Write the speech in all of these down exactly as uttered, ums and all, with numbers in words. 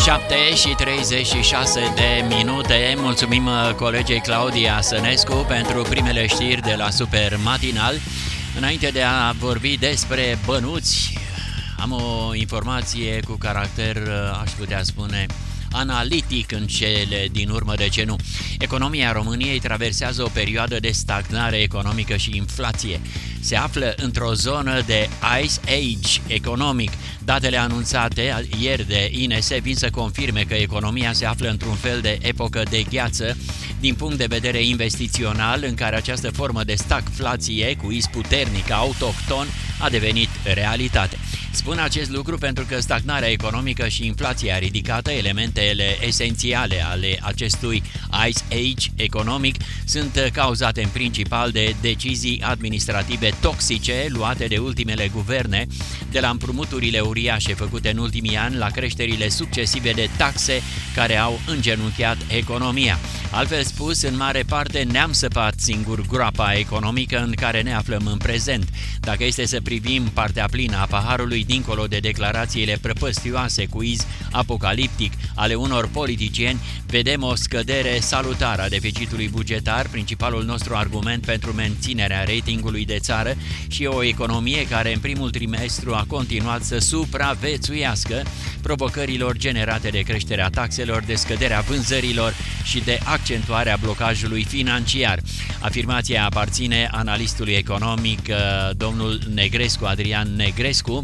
șapte și treizeci și șase de minute. Mulțumim colegei Claudia Sănescu pentru primele știri de la Super Matinal. Înainte de a vorbi despre bănuți, am o informație cu caracter, aș putea spune, analitic în cele din urmă, de ce nu. Economia României traversează o perioadă de stagnare economică și inflație. Se află într-o zonă de Ice Age economic. Datele anunțate ieri de I N S vin să confirme că economia se află într-un fel de epocă de gheață din punct de vedere investițional, în care această formă de stagflație cu iz puternic autohton a devenit realitate. Spun acest lucru pentru că stagnarea economică și inflația ridicată, elementele esențiale ale acestui Ice Age economic, sunt cauzate în principal de decizii administrative toxice luate de ultimele guverne, de la împrumuturile uriașe făcute în ultimii ani la creșterile succesive de taxe care au îngenunchiat economia. Altfel spus, în mare parte ne-am săpat singur groapa economică în care ne aflăm în prezent. Dacă este să privim partea plină a paharului, dincolo de declarațiile prăpăstioase cu iz apocaliptic ale unor politicieni, vedem o scădere salutară a deficitului bugetar, principalul nostru argument pentru menținerea ratingului de țară, și o economie care în primul trimestru a continuat să supraviețuiască provocărilor generate de creșterea taxelor, de scăderea vânzărilor și de accentuarea blocajului financiar. Afirmația aparține analistului economic domnul Negrescu, Adrian Negrescu,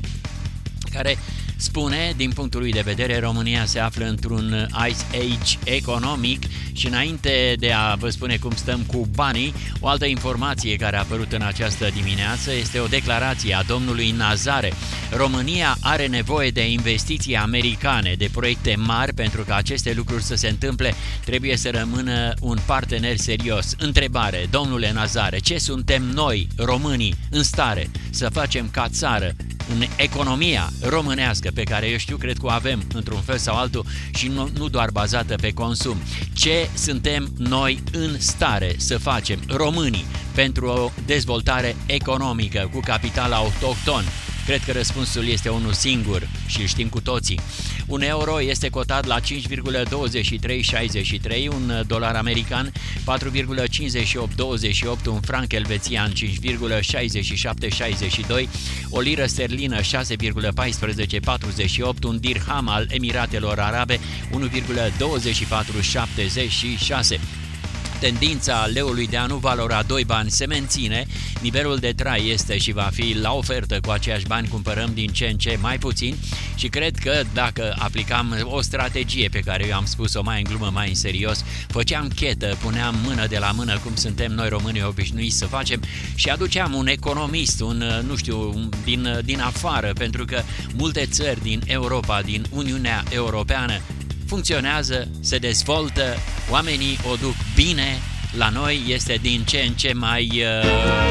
care spune, din punctul lui de vedere, România se află într-un Ice Age economic. Și înainte de a vă spune cum stăm cu banii, o altă informație care a apărut în această dimineață este o declarație a domnului Nazare. România are nevoie de investiții americane, de proiecte mari. Pentru ca aceste lucruri să se întâmple, trebuie să rămână un partener serios. Întrebare, domnule Nazare, ce suntem noi, românii, în stare să facem ca țară în economia românească, pe care eu știu, cred că o avem într-un fel sau altul și nu, nu doar bazată pe consum? Ce suntem noi în stare să facem, românii, pentru o dezvoltare economică cu capital autohton? Cred că răspunsul este unul singur și îl știm cu toții. Un euro este cotat la cinci virgulă douăzeci și trei șaizeci și trei, un dolar american patru virgulă cincizeci și opt douăzeci și opt, un franc elvețian cinci virgulă șaizeci și șapte șaizeci și doi, o liră sterlină șase virgulă paisprezece patruzeci și opt, un dirham al Emiratelor Arabe unu virgulă douăzeci și patru șaptezeci și șase. Tendința leului de a nu valora doi bani se menține, nivelul de trai este și va fi la ofertă, cu aceiași bani cumpărăm din ce în ce mai puțin și cred că dacă aplicam o strategie pe care eu am spus-o mai în glumă, mai în serios, făceam chetă, puneam mână de la mână, cum suntem noi românii obișnuiți să facem, și aduceam un economist, un, nu știu, din, din afară, pentru că multe țări din Europa, din Uniunea Europeană, funcționează, se dezvoltă, oamenii o duc bine. La noi este din ce în ce mai... Uh...